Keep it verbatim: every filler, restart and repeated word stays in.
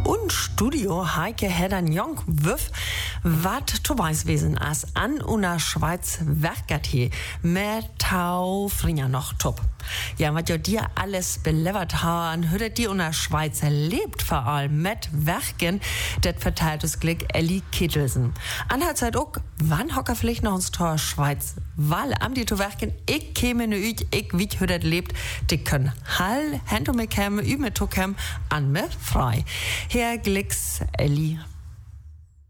Und Studio Heike Hedern Jong Wüff, wat to Weißwesen as an una Schweiz werkert he, mehr tau frinja noch top. Ja, wat jo dir alles belevert han, hüdet die una Schweiz erlebt vor allem mit Werken, det verteilt das Glück Elli Kittelsen. An hat Zeit auch, wann hocker vielleicht noch ins Tor Schweiz, weil am die to Werken, ich käme ne üch, ich wie hüdet lebt, die können hall, hento me käme, ü me to käm, an me frei. Herr Glicks Elli